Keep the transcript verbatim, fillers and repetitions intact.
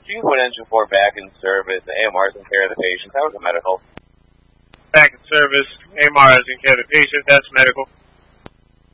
Can you put engine four back in service? The A M R is in care of the patient. That was a medical. Back in service. A M R is in care of the patient. That's medical.